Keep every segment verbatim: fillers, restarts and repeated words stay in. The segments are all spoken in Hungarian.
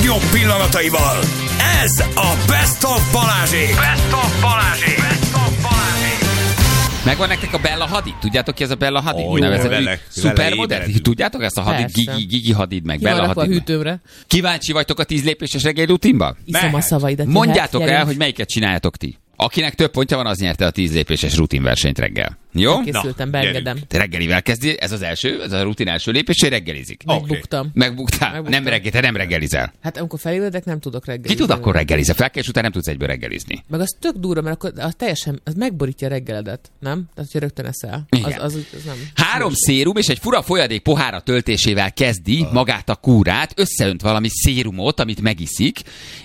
legjobb pillanataival. Ez a Best of Balázsék. Best of Balázsék. Best of Balázsék. Megvan nektek a Bella Hadid? Tudjátok ki ez a Bella Hadid? Oh, Úgynevezett szupermodell? Tudjátok ezt a Hadid? Gigi, Gigi Hadid meg Ki Bella van Hadid. A hűtőre? Kíváncsi vagytok a tíz lépéses reggeli rutinba? Iszom a szavaidat. Mondjátok jöhet, el, hogy melyiket csináljátok ti. Akinek több pontja van, az nyerte a tíz lépéses rutinversenyt reggel. Jó? Készültem, beengedem. Te reggelivel kezdi, ez az első, ez a rutin első lépés, hogy reggelizik. Megbuktam. Okay. Megbugtál. Megbuktam. Nem reggel, te nem reggelizel. Hát amikor felébredek, nem tudok reggelizni. Ki tud akkor reggelizni? Felkelés után nem tudsz egyből reggelizni. Meg az tök durva, mert akkor az teljesen, az megborítja a reggeledet, nem? Tehát, hogy rögtön eszel. Az, az, az, az nem. Három szérum és egy fura folyadék pohára töltésével kezdi uh. magát a kúrát, összeönt valami szérumot, amit megiszik,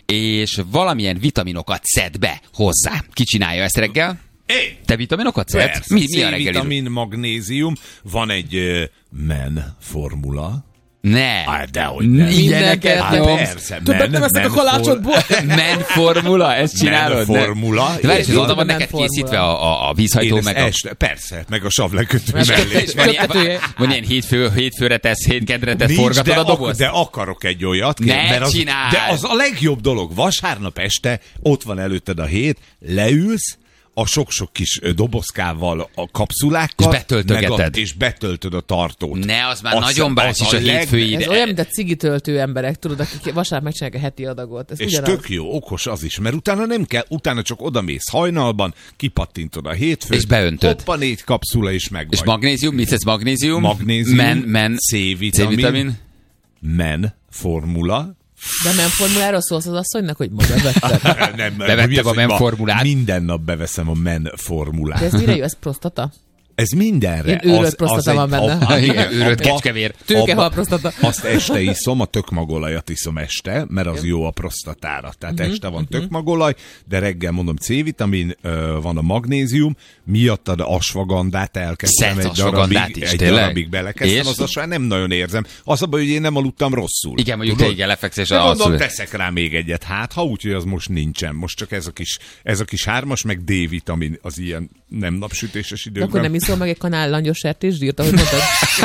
és valamilyen vitaminokat szed be hozzá. Ki csinálja ezt reggel? Én. Te vitaminokat szedsz? Mi, mi a reggeli? C-vitamin, magnézium, van egy uh, men formula. Ne. Hát dehogy nem. Ilyeneket Hát nyomsz. persze, Többet nem eszek a kalácsodból. Men formula, ezt csinálod? Men formula. De várj, és oda van Men neked formula. készítve a, a, a vízhajtó, meg a... Este, persze, meg a savlekötő mellé. És van, ilyen, van, van ilyen hétfő, hétfőre tesz, hétkedre tesz, Nincs, forgatod de, a dobozt? de akarok egy olyat. Ne mert az, csináld! De az a legjobb dolog. Vasárnap este ott van előtted a hét, leülsz, a sok-sok kis dobozkával, a kapszulákkal, és betöltögeted. A, és betöltöd a tartót. Ne, az már az nagyon bácsis a, a leg... hétfői ide. Ez olyan, mint a cigi töltő emberek, tudod, akik vasárnap megcsinálják a heti adagot. Ez És ugyanaz. tök jó, okos az is, mert utána nem kell, utána csak odamész hajnalban, kipattintod a hétfőt, és beöntöd. Hoppa, négy kapszula, és meg És vagy. magnézium, mit szedsz magnézium? Magnézium, men, men, C-vitamin, C-vitamin, men formula. De men formuláról szólsz az asszonynak, hogy ma bevetted. nem, Bevettem a men formulát. Minden nap beveszem a men formulát. De ez mire jó? Ez prostata? Ez mindenre. Ilyen őrölt prostata van benne. A, Igen, őrölt kecskevér. Tőkehal prostata. Azt este iszom, a tökmagolajat iszom este, mert az jó a prostatára. Tehát uh-huh, este van uh-huh. tökmagolaj, de reggel mondom C-vitamin, van a magnézium, miattad asvagandát elkezdtem egy darabig, is, egy darabig belekezdtem, az asván nem nagyon érzem. Az a baj, hogy én nem aludtam rosszul. Igen, mondjuk te igen lefeksz, de mondom, teszek rá még egyet, hát ha úgy, hogy az most nincsen. Most csak ez a kis, ez a kis hármas, meg D-vitamin az ilyen nem napsütéses időkben. Akkor nem iszol meg egy kanál langyos sertészsírt, ahogy mondtad?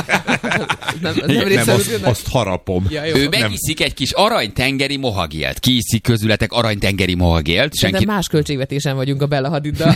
nem, nem, nem azt, azt harapom. Ja, ő megiszik egy kis aranytengeri mohagélt. Ki iszik közületek aranytengeri mohagélt? Senki... De más költségvetésen vagyunk a Bella Hadiddal.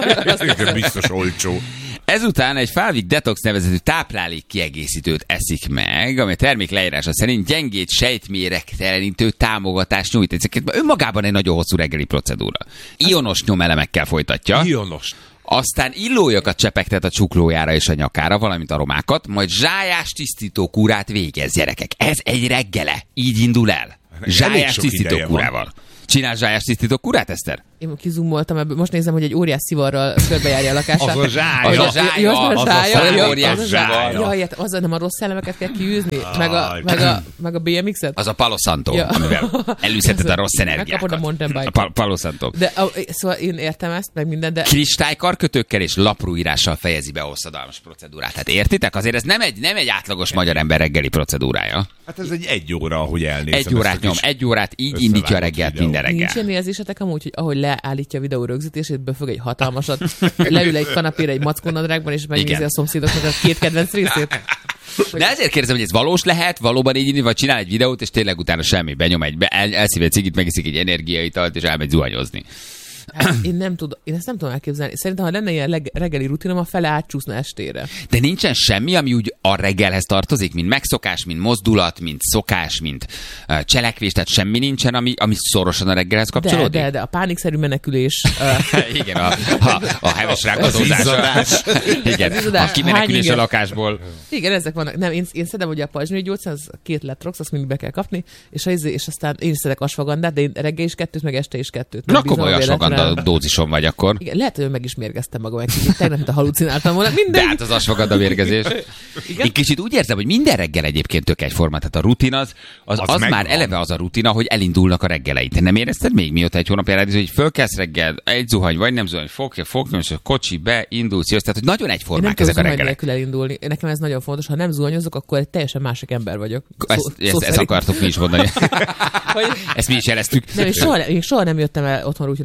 Biztos olcsó. Ezután egy Falvik Detox nevezetű táplálék kiegészítőt eszik meg, ami a termék leírása szerint gyengét sejtméregtelenítő támogatást nyújt. Ezeket önmagában egy nagyon hosszú reggeli procedúra. Ionos nyomelemekkel folytatja. Ionos. Aztán illójakat csepegtet a csuklójára és a nyakára, valamint aromákat, majd zsájás tisztító kúrát végez, gyerekek. Ez egy reggele. Így indul el. Zsájás tisztító kúrával. Csinál zsájás tisztító kúrát, Eszter? Én kizumoltam ebből. Most nézem, hogy egy óriás szivarral körbejárja a lakását. Az a zsája. Az a zsája. Az a zsája. óriás zsája. Jaj, az nem a rossz szellemeket kell kiűzni? Meg a, meg a, meg a bé em iksz-et? Az a Palo Santo, Ja. amivel elűzheted a rossz energiákat. Megkapod a mountain bike-ot. A Palo Santo. De a, szóval én értem ezt, meg minden, de... Kristálykarkötőkkel és laprúírással fejezi be a hosszadalmas procedúrát. Hát értitek? Azért ez nem egy, nem egy átlagos magyar ember reggeli procedúrája. Hát ez egy egy óra, ahogy elnézem. Egy órát nyom, egy órát így indítja a reggelt videó. minden reggel. Nincs ilyen érzésetek amúgy, hogy ahogy leállítja a videó rögzítését, befög egy hatalmasat, leül egy kanapére egy mackónadrágban, és megnézi Igen. a szomszédoknak a két kedvenc részét. De ezért kérdezem, hogy ez valós lehet, valóban így indít, vagy csinál egy videót, és tényleg utána semmi, benyom egy, be, el, elszív egy cigit, megiszik egy energiaitalt, és elmegy zuhanyozni. Hát én nem tudom, én ezt nem tudom elképzelni. Szerintem, ha lenne ilyen leg- reggeli rutinom, a fele átcsúszna estére. De nincsen semmi, ami úgy a reggelhez tartozik, mint megszokás, mint mozdulat, mint szokás, mint uh, cselekvés, tehát semmi nincsen, ami, ami szorosan a reggelhez De, kapcsolódik? de, de a pánikszerű menekülés. Uh, Igen, a, a, a heves rákadózás. Igen, izzadás, a kimenekülés hány a lakásból. igen, ezek vannak. Nem, én, én szedem ugye a pajzsnői gyógyszer, az két letrox, azt mindig be kell kapni, és, az, és aztán én is szedek asfagandát, de én reggel is kettőt, meg este is kettőt. Na, komoly asfaganda dózison vagy akkor. Igen, lehet, hogy meg is mérgeztem magam egy kicsit. Tegnap, a halucináltam volna. Mindegy. De hát az asfaganda mérgezés. Én kicsit úgy érzem, hogy minden reggel egyébként tök egyforma. Tehát a rutin az, az, az, az már eleve az a rutina, hogy elindulnak a reggeleid. Te nem érezted még mióta egy hónapja rádió, hogy fölkelsz reggel, egy zuhany, vagy nem zuhany, fogja, fogja, és a kocsi be, indulsz, jössz. Tehát, hogy nagyon egyformák ezek a reggelek. nélkül elindulni. Nekem ez nagyon fontos. Ha nem zuhanyozok, akkor egy teljesen másik ember vagyok. Ezt, Szó, ezt, szó ezt akartok mi is mondani. hogy... Ezt mi is jeleztük. Nem, én soha, én soha nem jöttem el otthon úgy, hogy nem zuhanyoztam.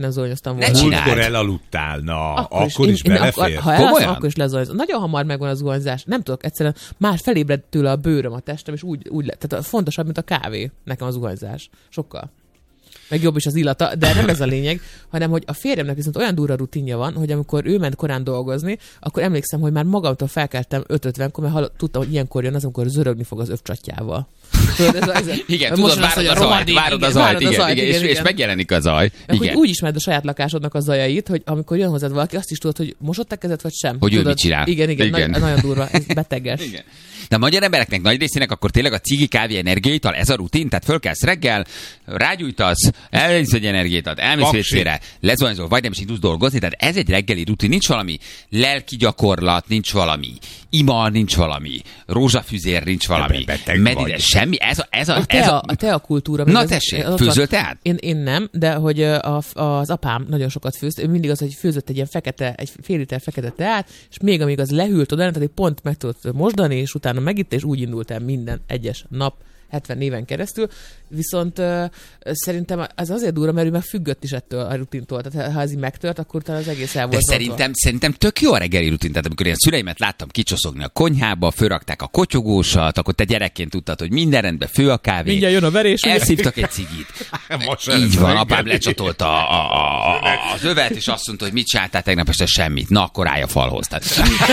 hoztam Ne volna. csináld. Múltkor elaludtál, na, Akkor, akkor, is, akkor is én, én belefér. akar, ha elalszom, Komolyan? akkor is lezuhanyzom. Nagyon hamar megvan a zuhanyzás. Nem tudok, egyszerűen már felébred tőle a bőröm, a testem, és úgy, úgy lett. Tehát fontosabb, mint a kávé nekem a zuhanyzás. Sokkal. Meg jobb is az illata, de nem ez a lényeg, hanem hogy a férjemnek viszont olyan durva rutinja van, hogy amikor ő ment korán dolgozni, akkor emlékszem, hogy már magamtól felkeltem öt ötvenkor, mert hallott, tudtam, hogy ilyenkor jön az, amikor zörögni fog az övcsatjával. Tudod, ez, ez, Igen, most tudod, az, várod hogy a zajt, rohadék, várod a igen, zajt, várod a igen, zajt, igen, igen, és, igen. és megjelenik a zaj. Meg, hogy Igen. úgy ismered a saját lakásodnak a zajait, hogy amikor jön hozzád valaki, azt is tudod, hogy mosott a kezed, vagy sem. Hogy ő tudod? mit csinál. Igen, igen, Igen. Nagy, nagyon durva, ez beteges. Igen. De a magyar embereknek nagy részének akkor tényleg a cigi, kávé, energiaital, ez a rutin, tehát fölkelsz reggel, rágyújtasz, elvisz egy energiaitat, elmész Paksi. vécére, lezuhanyzol, vagy nem is indulsz dolgozni, tehát ez egy reggeli rutin, nincs valami lelki gyakorlat, nincs valami ima, nincs valami rózsafüzér, nincs valami beteg medide, vagy. semmi, ez a, ez a, A ez tea, a, a tea kultúra. Na ez- tessék, ez ott főzöl van. teát? Én, én nem, de hogy ö, a, az apám nagyon sokat főzt, ő mindig az, hogy főzött egy ilyen fekete, egy fél liter fekete teát, és még amíg az lehűlt oda, tehát egy pont meg tudott mosdani, és utána megitt, és úgy indult el minden egyes nap, hetven éven keresztül, viszont uh, szerintem az azért durva, mert ő meg függött is ettől a rutintól, tehát ha ez így megtört, akkor talán az egész el De volt szerintem, szerintem tök jó a reggeli rutin. Tehát amikor én a szüleimet láttam kicsoszogni a konyhába, fölrakták a kotyogósat, akkor te gyerekként tudtad, hogy minden rendben, fő a kávé. mindjárt jön a verés. ugye? Elszívtak egy cigit. Most Így ez van, reggel. apám lecsatolta a, a, a, a, az övet, és azt mondta, hogy mit csináltál tegnap este, semmit. Na, akkor állj a falhoz. Tehát,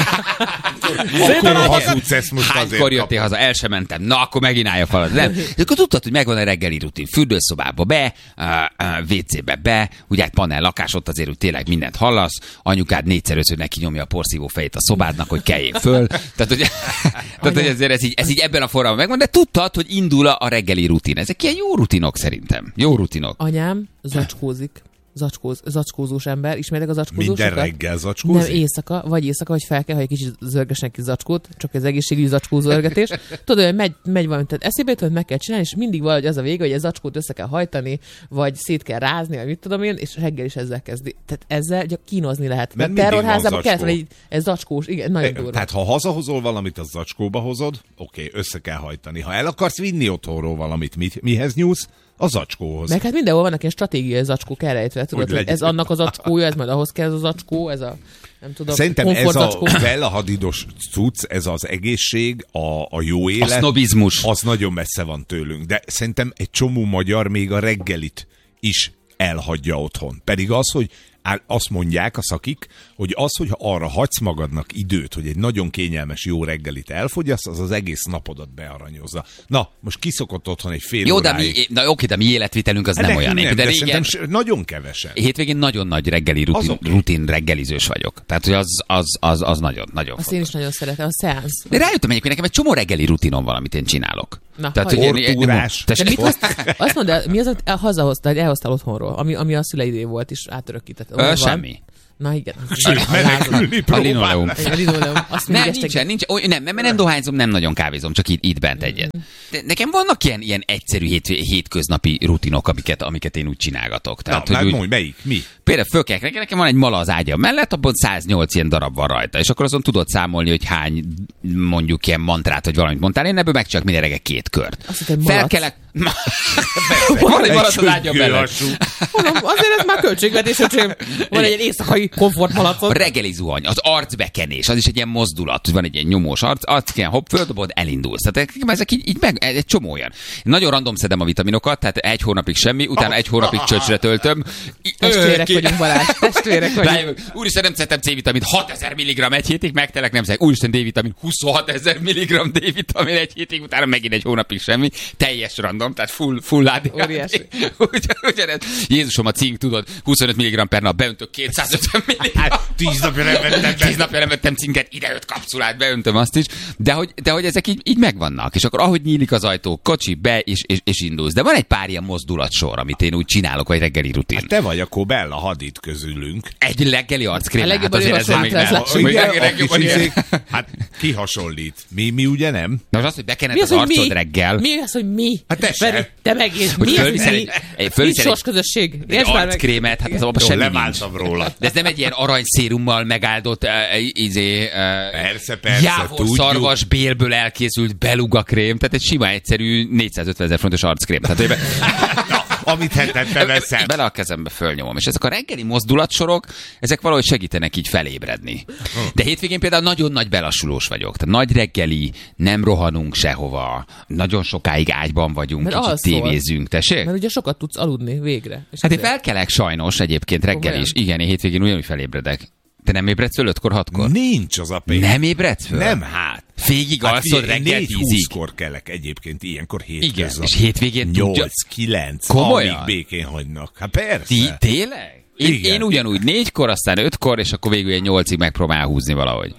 Akkor hazudsz, ezt most azért hánykor jöttél kapod. haza? El sem mentem. Na, akkor megint állj a falhoz. Nem. De akkor tudtad, hogy megvan a reggeli rutin. Fürdőszobába be, uh, uh, vé cébe be, ugye egy panel lakás, ott azért, hogy tényleg mindent hallasz. Anyukád négyszer ötször neki nyomja a porszívó fejét a szobádnak, hogy kelljél föl. Tehát, hogy, tehát, hogy ezért ez így, ez így ebben a formában megvan, de tudtad, hogy indul a reggeli rutin. Ezek ilyen jó rutinok szerintem. Jó rutinok. Anyám zacskózik. Zacskóz, zacskózós ember. Ismertek a zacskózósokat? Minden reggel Nem, zacskózik? éjszaka, vagy éjszaka, vagy fel kell, hogy egy kicsit zörgessen ki zacskót, csak az egészségügyi zacskózörgetés. Tudod, hogy megy, megy valami, tehát eszébe jut, hogy meg kell csinálni, és mindig valahogy az a vége, hogy egy zacskót össze kell hajtani, vagy szét kell rázni, vagy mit tudom én, és reggel is ezzel kezdi. Tehát ezzel ugye kínozni lehet. Mert Mert mindig van terrorházában kellett zacskó. volna egy, egy zacskós, igen, nagyon durva. Tehát ha hazahozol valamit, az zacskóba hozod, oké, össze kell hajtani. Ha el akarsz vinni otthonról valamit, mit, mihez nyúlsz? A zacskóhoz. Meg hát mindenhol vannak ilyen stratégiai zacskók elrejtve, tudod, Hogy hogy legyen. ez annak az zacskója, ez majd ahhoz kell ez a zacskó, ez a, nem tudom, Szerintem ez a komfortzacskó. velhadidos cucc, ez az egészség, a, a jó élet. A sznobizmus. Az nagyon messze van tőlünk. De szerintem egy csomó magyar még a reggelit is elhagyja otthon. Pedig az, hogy áll- azt mondják a szakik, hogy az, hogy arra hagysz magadnak időt, hogy egy nagyon kényelmes jó reggelit elfogyasz, az az egész napodat bearanyozza. Na, most kiszokott otthon egy fél Jó, de óráig. mi, na, oké, de mi életvitelünk az Hát nem nekünk olyan. nem, de, de, de szerintem igen, s- nagyon kevesen. hétvégén nagyon nagy reggeli rutin, Azok. rutin reggelizős vagyok. Tehát, hogy az, az, az, az nagyon, nagyon Azt fontos. én is nagyon szeretem, a szeánsz. De rájöttem egyébként, nekem egy csomó reggeli rutinom van, amit én csinálok. Na, Tehát, hogy- hogy én- én- Ortúrás. Tessék, De mit hoz, azt mondd el, mi az, amit hazahoztál, elhoztál otthonról, ami, ami a szüleidé volt, és átörökített? Ö, Olyan van? semmi. Na igen. Menekülni A próbál. linoleum. A linoleum. Azt Nem, mindig este- nincsen, nincs, oly, nem, mert nem dohányzom, nem nagyon kávézom, csak itt, itt bent egyet. De nekem vannak ilyen, ilyen egyszerű hét, hétköznapi rutinok, amiket, amiket én úgy csinálgatok. Na, Tehát, hát hogy úgy, mondj, melyik? Mi? például fölkelek reggel, nekem van egy mala az ágya mellett, abban száznyolc ilyen darab van rajta, és akkor azon tudod számolni, hogy hány mondjuk ilyen mantrát, vagy valamit mondtál, én ebből megcsinálok minden reggel két kört. Azt hittem, malac. Felkelek, van egy malac az ágya mellett. Mondom, azért ez már költségvetés, öcsém. Van egy ilyen éjszakai A komfortmalacot. reggeli zuhany, az arcbekenés, az is egy ilyen mozdulat, van egy ilyen nyomós arc, arc ilyen hopp, földobod, elindulsz. Tehát ezek így, így meg, egy csomó olyan. Nagyon random szedem a vitaminokat, tehát egy hónapig semmi, utána egy hónapig csöcsre töltöm. Testvérek Ki- vagyunk, Balázs. Testvérek vagyunk. Rájövök, úristen, nem szedtem C-vitamint, hatezer milligramm egy hétig, megtelek, nem szedek. Úristen, D-vitamin, huszonhat ezer milligramm D-vitamin egy hétig, utána megint egy hónapig semmi. Teljes random, tehát full, full á dé há té. Óriási. Ugyan- Ugyanez. Jézusom, a cink, tudod, huszonöt milligramm per nap, beöntök kétszázötven milligramm. Tíz napja nem vettem be. Tíz napja nem vettem cinket, ide öt kapszulát, beöntöm azt is. De hogy, de hogy ezek így, így megvannak. És akkor ahogy nyílik az ajtó, kocsi, be, és, és, és indulsz. De van egy pár ilyen mozdulatsor, amit én úgy csinálok, vagy reggeli rutin. Te vagy akkor Bella Hadid közülünk. Egy reggeli arckrém. A legjobban azért ő ezzel még nem. hasonlít rá, Hogy Igen, leg- a legjobban kis ilyen. izék, hát ki hasonlít? Mi, mi ugye nem? Na az az, hogy bekened Mi az, az hogy arcod mi? reggel. Mi az, hogy mi? Hát te Feri, se. te megint. Hogy Mi az, fölviszel mi? egy- egy- Nincs fölviszel egy- sors közösség. Egy Értsd már meg. arckrémet, hát az abban Jó, semmi nincs. lemáltam róla. De ez nem egy ilyen aranyszérummal megáldott uh, izé, uh, Persze, persze, jávor tudjuk. szarvas bélből elkészült beluga krém, tehát egy sima egyszerű négyszázötven ezer fontos arckrém. Tehát, hogy be- amit hetente veszem. Bele a kezembe fölnyomom. És ezek a reggeli mozdulatsorok, ezek valahogy segítenek így felébredni. De hétvégén például nagyon nagy belassulós vagyok. Tehát nagy reggeli, nem rohanunk sehova, nagyon sokáig ágyban vagyunk, Mert kicsit alszol. tévézünk, tessék? Mert ugye sokat tudsz aludni végre. És Hát én azért- felkelek sajnos egyébként reggel Komolyan? is. Igen, én hétvégén ugyanúgy felébredek. Te nem ébredsz föl ötkor, hatkor? Nincs az a pénz. Nem ébredsz föl? Nem, hát. Végig Hát alszod figyelj, reggel négy tízig. húszkor kelek egyébként, ilyenkor hét Igen, között. és hétvégén tudja... nyolc, kilenc, Komolyan? amíg békén hagynak. Hát persze. Ti, tényleg? Én, Igen. én ugyanúgy négykor, aztán ötkor, és akkor végül ilyen nyolcig megpróbál húzni valahogy.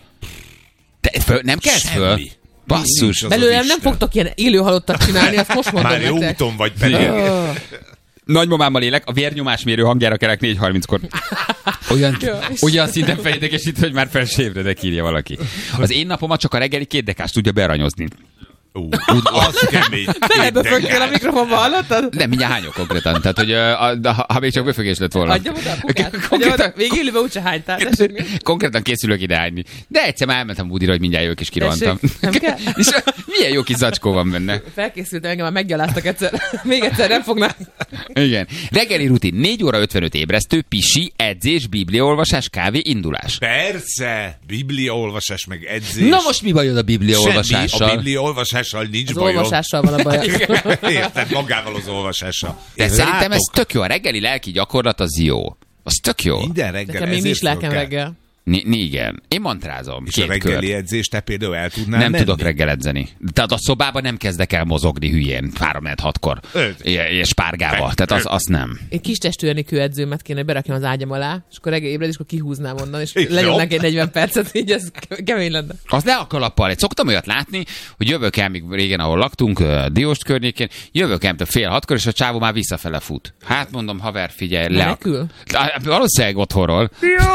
Te föl, nem kezd föl? Semmi. Basszus. Nincs az Belőlem az nem Isten. fogtok ilyen élő halottat csinálni, azt most mondom Már jó nektek. úton vagy pedig. Nagymamámmal élek, a vérnyomásmérő hangjára kelek négy harminckor. Olyan, Ja, olyan szinten fejédekesít, hogy már fel se ébredek, írja valaki. Az én napomat csak a reggeli két dekás tudja bearanyozni. Ú, az kemény. Beleböfögtél a mikrofonba, hallottad? Nem, mindjárt hányok konkrétan. Tehát, hogy ö, a, a, ha, ha még csak befögés lett volna. Adjam oda a pukát. Adjam Konkrétan, oda. Még élőben úgyse hánytál. tessék. konkrétan készülök ide hányni. De egyszer már elmentem Woodira, hogy mindjárt jövök és kirohantam. Tessék, nem kell? És milyen jó kis zacskó van benne. Felkészültem, engem már meggyaláztak egyszer. Még egyszer nem fognak. Igen. Reggeli rutin. négy óra ötvenöt ébresztő, pisi, edzés, bibliaolvasás, kávé, indulás. Persze, bibliaolvasás meg edzés. Na most mi bajod a Semmi, bibliaolvasással? a bibliaolvasással nincs Az bajom. olvasással van a baj. Érted, magával az olvasással. De Én szerintem látok, ez tök jó. A reggeli lelki gyakorlat az jó. Az tök jó. minden reggel Nekem még ezért nincs lelkem föl kell. reggel. Ni- ni- igen. Én mantrázom. És a Két reggeli kör. edzést te például el tudnál Nem menni? tudok reggel edzeni. Tehát a szobában nem kezdek el mozogni hülyén. három hatkor. Öt. És spárgával. Tehát az, az nem. Egy kis testű Enikő edzőmet kéne, hogy berakjam az ágyam alá, és akkor reggel ébred, és akkor kihúznám onnan, és És lenyomnak jó. egy negyven percet, így ez kemény lenne. Az le a kalappal. Egy szoktam olyat látni, hogy jövök el, még régen, ahol laktunk, ö, Dióst környékén, jövök el, fél hatkor, és a csávó már visszafele fut. Hát mondom, haver, figyelj, le. a- Menekül? Á, Valószínűleg otthonról.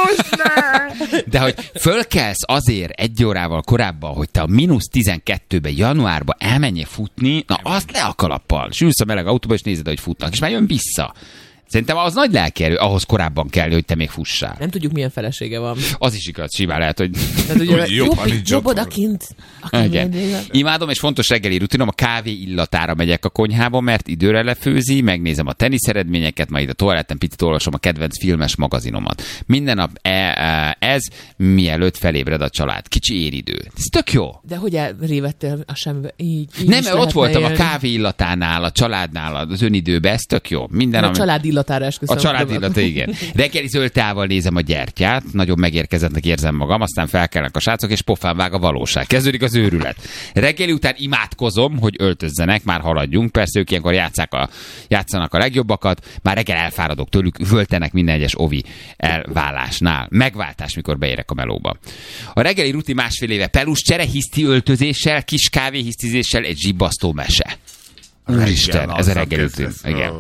De hogy fölkelsz azért egy órával korábban, hogy te a mínusz tizenkettőben januárban elmenjél futni, na azt le a kalappal. És ülsz a meleg autóba, és nézed, hogy futnak, és már jön vissza. Szerintem az nagy lelkierő, ahhoz korábban kell, hogy te még fussál. Nem tudjuk, milyen felesége van. Az is igaz, simán lehet, hogy... Tehát ugye, Úgy jobb, ha jobb, nincs jobb otthon. odakint. Akár Igen. milyen- Imádom, és fontos reggeli rutinom, a kávé illatára megyek a konyhába, mert időre lefőzi, megnézem a tenisz eredményeket, majd itt a toaletten picit olvasom a kedvenc filmes magazinomat. Minden nap e, e, ez, mielőtt felébred a család. Kicsi éridő. Ez tök jó. De hogy elrévettél a semmibe? Így, így Nem, is mert ott lehetne voltam a élni. kávé illatánál, a családnál, az önidőben, ez tök jó. Minden, A ami... család illatára esküszöm. A család illata, igen. Reggeli zöld tával nézem a gyertyát, nagyon megérkezettnek érzem magam, aztán felkelnek a srácok, és pofán vág a valóság. Kezdődik az őrület. Reggeli után imádkozom, hogy öltözzenek, már haladjunk. Persze ők ilyenkor játszák a, játszanak a legjobbakat, már reggel elfáradok tőlük, völtenek minden egyes ovi elválásnál. Megváltás, mikor beérek a melóba. A reggeli rutin másfél éve pelus csere, hiszti öltözéssel, kis kávé hisztizéssel, egy zsibbasztó mese. Úristen, ez a reggeli rutin. Igen.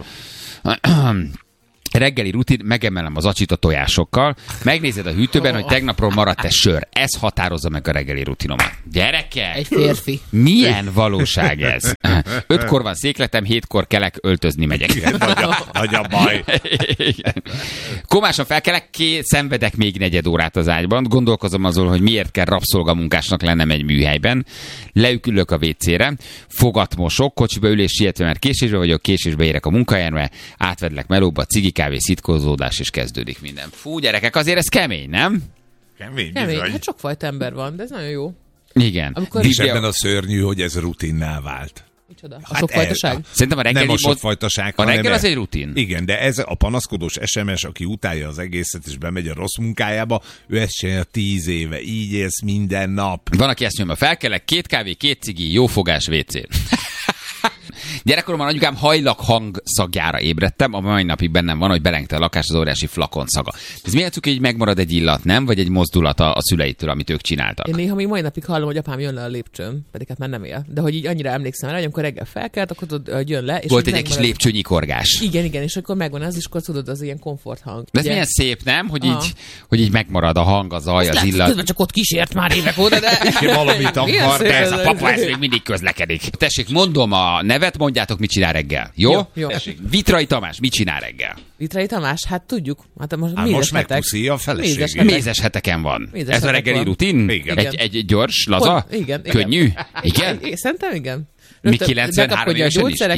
Reggeli rutin, megemelem az acsit a tojásokkal, megnézed a hűtőben, hogy tegnapról maradt-e sör. Ez határozza meg a reggeli rutinomat. Gyerekek! Egy férfi. Milyen valóság ez? Ötkor van székletem, hétkor kelek, öltözni megyek. Nagy a, nagy a baj. Igen. Komásan felkelek, ké, szenvedek még negyed órát az ágyban, gondolkozom azon, hogy miért kell rabszolgamunkásnak lennem egy műhelyben, leükülök a vécére, fogat mosok, kocsiba ülés sietve, mert késésbe vagyok, késésbe érek a munkahelyemre, átvedlek melóba, cigi kávé, szitkozódás, és kezdődik minden. Fú, gyerekek, azért ez kemény, nem? Kemény, Kemény. bizony. Hát sokfajta ember van, de ez nagyon jó. Igen. Amikor- És Biblia- ebben a szörnyű, hogy ez rutinná vált. Micsoda? A Hát sokfajtaság? el- Szerintem a reggeli Nem a mod- sokfajtaság, A hanem reggel e- az egy rutin. Igen, de ez a panaszkodós es em es, aki utálja az egészet, és bemegy a rossz munkájába, ő ezt csinálja tíz éve. Így élsz minden nap. Van, aki ezt nyomja, felkelek, két kávé, két cigi, jó fogás vécén. Gyerekkoromban anyukám hajlak hang szagjára ébredtem, a mai napig bennem van, hogy belengte a lakás az óriási flakon szaga. Ez miért hogy így megmarad egy illat, nem? Vagy egy mozdulat a, a szüleitől, amit ők csináltak? Én néha még mai napig hallom, hogy apám jön le a lépcsőn, pedig hát már nem él. De hogy így annyira emlékszem rá, hogy amikor reggel felkelt, akkor tudod, hogy jön le. És Volt így egy kis megmarad- lépcsőnyikorgás. Igen, igen, és akkor megvan az, és akkor tudod, az ilyen komfort hang. De ez ugye? milyen szép, nem? Hogy Aha. így, hogy így megmarad a hang, a zaj, Azt az lehet, illat. közben csak ott kísért már évek óta, de... Valamit Milyen akar, szép Ez a ez. papa, ez még mindig közlekedik. Tessék, mondom a nevet, mondjátok, mit csinál reggel. Jó? Jó, jó. Tessék, Vitrai Tamás, mit csinál reggel? Vitrai Tamás, hát tudjuk. Hát most, Hát mézes most hetek. megpuszíja a feleségét. Mézes hetek. Mézes heteken van. Mézes Ez a hetek reggeli van. rutin? Igen. Egy, egy gyors, laza? Pont- igen, igen. Könnyű? Igen? I- Szerintem igen. Mi Rögtön kilencvenhárom bekapkodja a évesen is? gyógyszereket. Igen?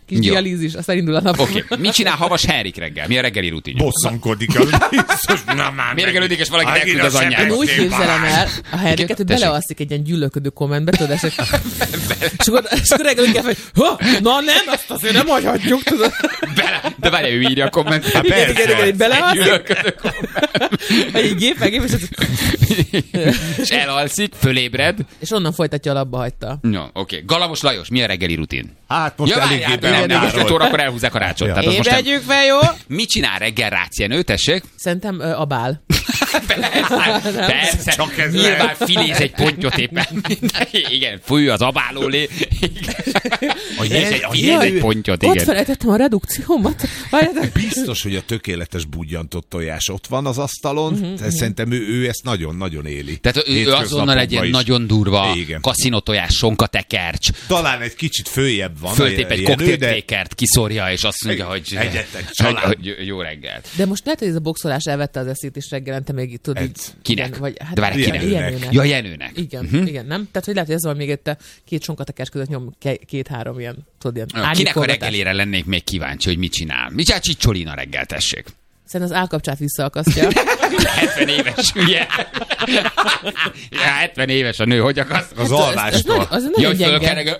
Kis dialízis, aztán indul a nap. Oké, okay. Mit csinál Havas Henrik reggel? Mi a reggeli rutinja? Bosszankodik. Az biztos, na már mi reggelődik, és valaki elküld az anyját. Én úgy képzelem el a Henriket, hogy belealszik egy ilyen gyűlölködő kommentbe, tudod, és akkor reggelünk el, hogy ha, na nem, azt azért nem hagyhatjuk, tudod. Bele, de várja, ő írja a kommentet. Hát persze. Belealszik. Egy gép, meg gép, és elalszik, fölébred. És onnan folytatja, a labba hagyta. No, oké. Okay. Galamos Lajos, mi a reggeli rutin? Hát most ja, eléggé behatárolt. Most öt órakor elhúzzák a rácsot. Ja. Ébredjük fel, jó? Mit csinál reggel Rácz Jenő, tessék? Szerintem uh, a bál. Persze, persze. Csak ez Nyilván filéz egy pontyot éppen. Igen, fúj az abálólé. A jegy, a filéz egy pontyot, igen. Ott felejtettem a redukciómat. Biztos, hogy a tökéletes budjantott tojás ott van az asztalon. Uh-huh, Szerintem ő, ő ezt nagyon-nagyon éli. Tehát ő, ő azonnal egy ilyen nagyon durva kaszinótojás, sonkatekercs. Talán egy kicsit följebb van. Föltép egy koktéltékert, kiszórja, és azt mondja, hogy, hogy, hogy jó reggelt. De most lehet, hogy ez a boxolás elvette az eszét, és reggelente még tudod így... Kinek? Igen, vagy, hát, de várj, kinek? Jenőnek. Ja, Jenőnek. Igen, uh-huh. igen, nem? Tehát, hogy lehet, hogy ez van még itt a két sonkatekercs között nyom két-három ilyen, tudod, ilyen kinek a reggelére lennék még kíváncsi, hogy mit csinál? Mit csinál Csicsolina reggel, tessék? Szerintem az állkapcsát visszaakasztja. hetven éves, ugye? Ja, hetven éves a nő, hogy akaszt? Az alvástól. Az nagyon gyenge.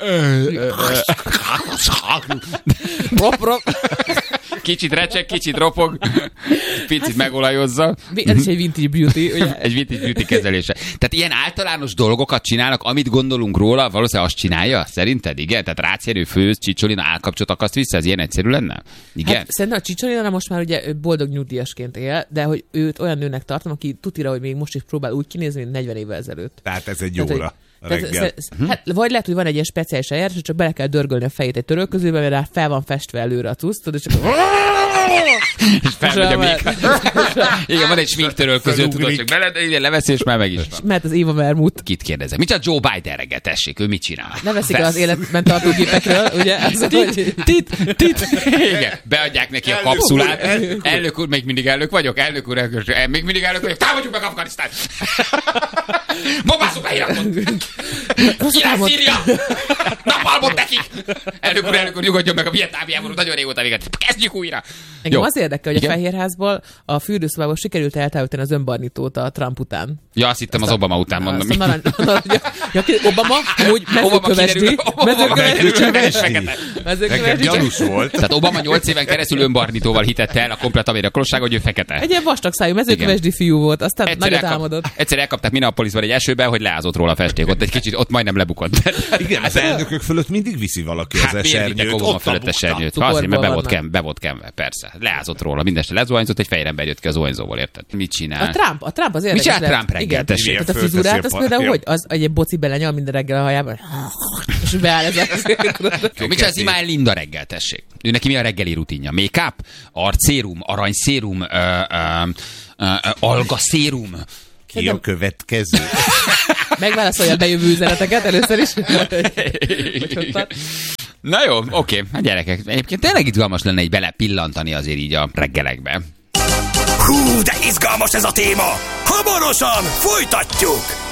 Rop, rop. Kicsit recseg, kicsit ropog, picit megolajozza. Ez is egy vintage beauty, ugye? Egy vintage beauty kezelése. Tehát ilyen általános dolgokat csinálnak, amit gondolunk róla, valószínűleg azt csinálja? Szerinted? Igen? Tehát Rácz Jenő főz, Csicsolina állkapcsot akaszt vissza? Ez ilyen egyszerű lenne? Igen? Hát, szerintem a Csicsolina most már ugye boldog nyugdíjasként él, de hogy őt olyan nőnek tartom, aki tutira, hogy még most is próbál úgy kinézni, mint negyven évvel ezelőtt. Tehát ez egy óra. Tehát, tehát, hát, vagy lehet, hogy van egy ilyen speciális eljárás, hogy csak bele kell dörgölni a fejét egy törölközőbe, mert rá fel van festve előre a cucc, tudod, és csak... és felmegy a még. Igen, van egy sminktörölköző, tudod, csak bele, leveszi, és már meg is van. Mert az Éva Vermut. Kit kérdezem? Mit csinál Joe Biden reggel, tessék? Ő mit csinál? Ne veszik az életben tartó gépekről, ugye? Tit, tit, tit. Igen, beadják neki a kapszulát. Elnök úr, még mindig elnök vagyok? Elnök úr, még mindig elnök vagyok. Támadjuk meg Afganisztánt! Bombázzuk a Irakot! Irak, Szíria! Napalmot nekik! Elnök úr, elnök úr, nyugodjon meg a vietnámi háború, nagyon régóta véget. Kezdjük újra! Engem az érdekel, hogy igen? A Fehérházból a fürdőszobából sikerült eltávolítani az önbarnítót a Trump után. Ja, azt hittem az Obama után mondom. Narancs, narancs, ja, Obama, úgy mezőkövesdi. Nekem gyanús volt. Tehát Obama nyolc éven keresztül önbarnítóval hitette el a komplet amerikai hogy ő fekete. Egy ilyen vastag szájú mezőkövesdi fiú volt, aztán egyszer nagyot elkap, álmodott. Egyszer elkapták Minneapolisban egy esőben, hogy leázott róla a festék. Ott egy kicsit, ott majdnem lebukott. Igen, az elnökök fölött mindig viszi valaki az esernyőt. Obama fölött esernyőt. Azért, mert be volt, kem, be volt kenve, persze. Leázott róla, mindeste lezuhanyzott, egy fejrember jött ki a zuhanyzóval, érted? Mit csinál? A Trump, a Trump az érdekes. Mit csinál Trump reggel? Tehát a frizurát, az például, hogy az egy boci belenyal minden reggel a hajában, és beáll ez az. Mit csinál az imád Linda reggel, tessék? Ő neki mi a reggeli rutinja? Make-up, arcszérum, aranyszérum, uh, uh, uh, algaszérum. Ki a következő? Megválaszolja a bejövő üzeneteket először is. Na jó, oké, hát gyerekek, egyébként tényleg izgalmas lenne így belepillantani azért így a reggelekbe. Hú, de izgalmas ez a téma! Hamarosan folytatjuk!